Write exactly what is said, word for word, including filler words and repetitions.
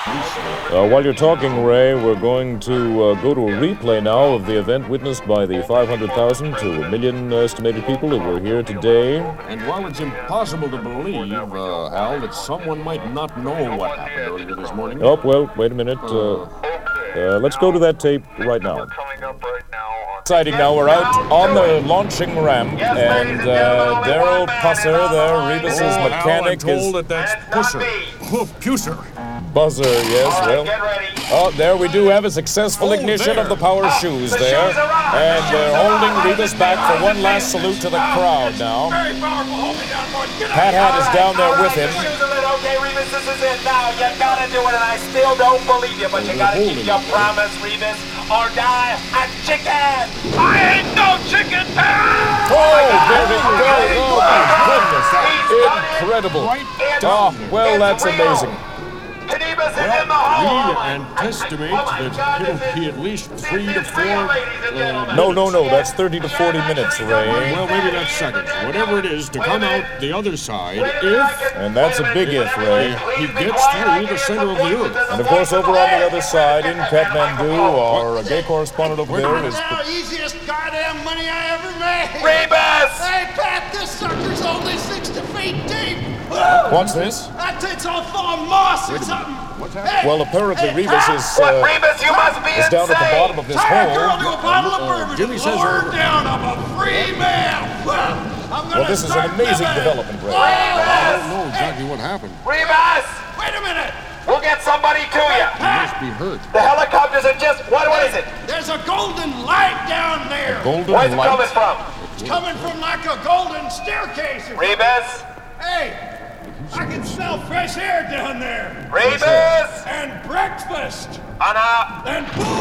Uh, while you're talking, Ray, we're going to uh, go to a replay now of the event witnessed by the five hundred thousand to a million estimated people that were here today. And while it's impossible to believe, uh, Hal, that someone might not know what happened earlier this morning. Oh, well, wait a minute. Uh, uh, let's go to that tape right now. Exciting now, we're out on the launching ramp, and uh, Daryl Pusser there, Rebus's oh, mechanic, Hal, I'm told is... that that's Pusser. Oh, Pusser. Buzzer, yes, well. Oh, there we do have a successful Oh, ignition there. of the power shoes there. And they're holding Rebus back for one last salute to the crowd now. Pat Hat is down there with him. Okay, Rebus, this is it now. You gotta do it, and I still don't believe you, but you gotta keep your promise, Rebus, or die a chicken. I ain't no chicken, Pat! Oh, there he goes. Oh, my goodness. Incredible. Oh, well, that's amazing. Well, we anticipate that it'll be at least three to four uh, No, no, no, that's thirty to forty minutes, Ray. Well, maybe that's seconds. Whatever it is, to come out the other side, if... And that's a big if, Ray. He gets through the center of the earth. And, of course, over on the other side, in Kathmandu, our gay correspondent over there is... Now, easiest goddamn money I ever made! Rebus! Hey, Pat, this sucker's only sixty feet deep! What's this? That thing's all full of moss or something! What's Hey, Well, apparently hey, Rebus Pat, is, What, uh, Rebus, you must be is down at the bottom of this tie a girl hole. to a bottle of Uh, bourbon Jimmy and says lower her we're- down. I'm a free man! Well, I'm gonna Well, this is an start amazing living. development, Ray. I Rebus! don't know exactly what happened. Rebus! Wait a minute! We'll get somebody to you. He must be hurt. The helicopters are just... What, what is it? There's a golden light down there! Golden Where's it coming light. from? It's coming from like a golden staircase! or- Rebus? Hey! I can smell fresh air down there! Rebus! And breakfast! On up. And booze!